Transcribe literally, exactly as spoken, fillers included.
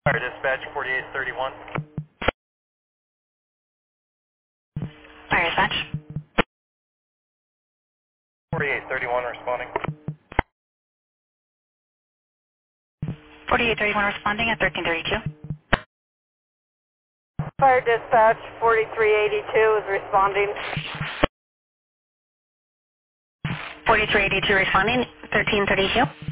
Fire dispatch forty-eight thirty-one. Fire dispatch. forty-eight thirty-one responding. forty-eight thirty-one responding at thirteen thirty-two. Fire dispatch forty-three eighty-two is responding. forty-three eighty-two responding, thirteen thirty-two.